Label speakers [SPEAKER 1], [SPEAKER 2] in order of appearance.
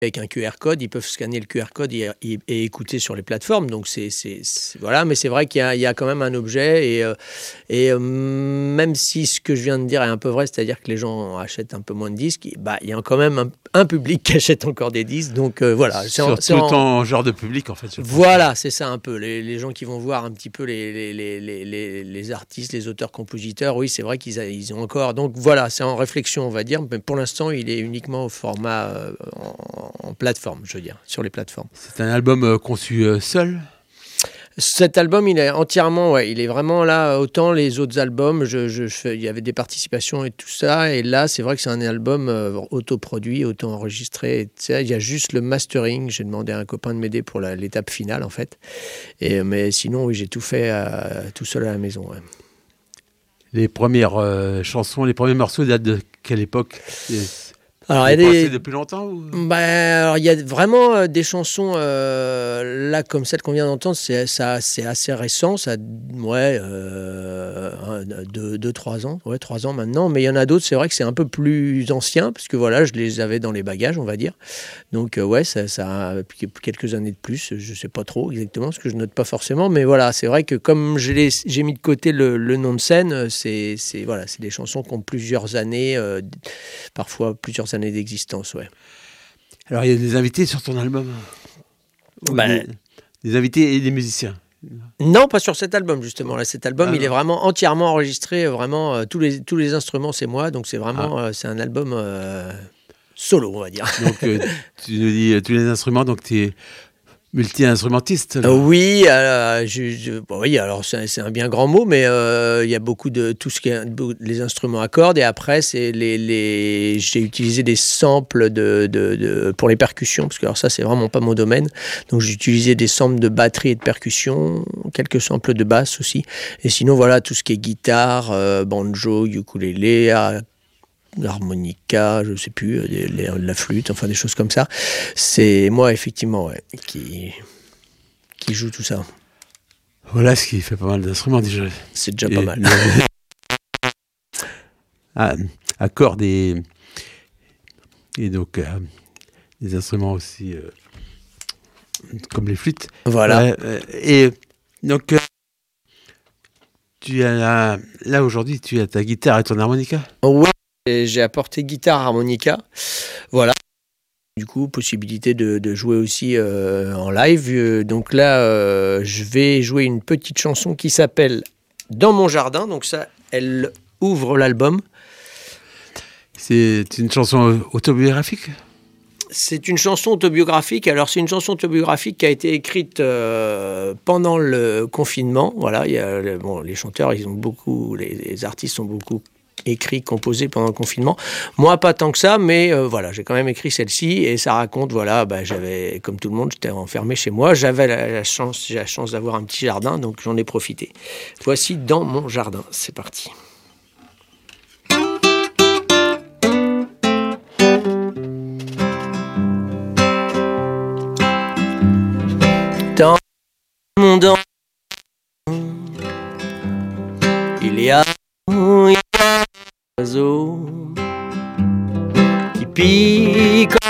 [SPEAKER 1] avec un QR code, ils peuvent scanner le QR code et écouter sur les plateformes. Donc voilà, mais c'est vrai qu'il y a quand même un objet et même si ce que je viens de dire est un peu vrai, c'est-à-dire que les gens achètent un peu moins de disques, il y a quand même un public qui achète encore des disques. Donc voilà.
[SPEAKER 2] Surtout ton genre de public en fait.
[SPEAKER 1] Voilà, c'est ça un peu. Les gens qui vont voir un petit peu les artistes, les auteurs, compositeurs, oui, c'est vrai qu'ils ont encore. Donc voilà, c'est en réflexion, on va dire. Mais pour l'instant, il est uniquement au format en plateforme, je veux dire, sur les plateformes.
[SPEAKER 2] C'est un album conçu seul ?
[SPEAKER 1] Cet album, il est entièrement, il est vraiment là. Autant les autres albums, il y avait des participations et tout ça, et là, c'est vrai que c'est un album autoproduit, auto-enregistré. Il y a juste le mastering. J'ai demandé à un copain de m'aider pour l'étape finale, en fait. Mais sinon, oui, j'ai tout fait tout seul à la maison. Ouais.
[SPEAKER 2] Les premières chansons, les premiers morceaux datent de quelle époque ?
[SPEAKER 1] Alors,
[SPEAKER 2] depuis longtemps ou...
[SPEAKER 1] alors, il y a vraiment des chansons là comme celle qu'on vient d'entendre, c'est assez récent, ça 2-3 ans, 3 ans maintenant, mais il y en a d'autres, c'est vrai que c'est un peu plus ancien, parce que voilà, je les avais dans les bagages, on va dire. Donc ça a quelques années de plus, je sais pas trop exactement, parce que je note pas forcément, mais voilà, c'est vrai que comme j'ai mis de côté le nom de scène, c'est des chansons qui ont plusieurs années, parfois plusieurs années d'existence, ouais.
[SPEAKER 2] Alors, il y a des invités sur ton album ? Des invités et des musiciens ?
[SPEAKER 1] Non, pas sur cet album, justement. Là, cet album, il est vraiment entièrement enregistré. Vraiment, tous les instruments, c'est moi. Donc, c'est vraiment c'est un album solo, on va dire.
[SPEAKER 2] Donc, tu nous dis tous les instruments, donc tu es multi-instrumentiste.
[SPEAKER 1] Oui, oui, alors c'est un bien grand mot, mais il y a beaucoup de tout ce qui est les instruments à cordes, et après c'est j'ai utilisé des samples pour les percussions, parce que alors ça c'est vraiment pas mon domaine. Donc j'ai utilisé des samples de batterie et de percussion, quelques samples de basse aussi, et sinon voilà tout ce qui est guitare, banjo, ukulélé, l'harmonica, je sais plus, la flûte, enfin des choses comme ça. C'est moi effectivement qui joue tout ça.
[SPEAKER 2] Voilà, ce qui fait pas mal d'instruments déjà.
[SPEAKER 1] C'est déjà pas mal.
[SPEAKER 2] À cordes et donc des instruments aussi comme les flûtes.
[SPEAKER 1] Voilà.
[SPEAKER 2] Et donc là aujourd'hui tu as ta guitare et ton harmonica.
[SPEAKER 1] Ouais. Et j'ai apporté guitare, harmonica, voilà. Du coup, possibilité de jouer aussi en live. Donc là, je vais jouer une petite chanson qui s'appelle « Dans mon jardin ». Donc ça, elle ouvre l'album.
[SPEAKER 2] C'est une chanson autobiographique ?
[SPEAKER 1] C'est une chanson autobiographique. Alors, c'est une chanson autobiographique qui a été écrite pendant le confinement. Voilà, les chanteurs, les artistes ont beaucoup écrit, composé pendant le confinement. Moi, pas tant que ça, mais voilà, j'ai quand même écrit celle-ci, et ça raconte, voilà, j'avais, comme tout le monde, j'étais enfermé chez moi, j'avais la chance d'avoir un petit jardin, donc j'en ai profité. Voici Dans mon jardin, c'est parti. Dans mon jardin, il y a oiseaux qui piquent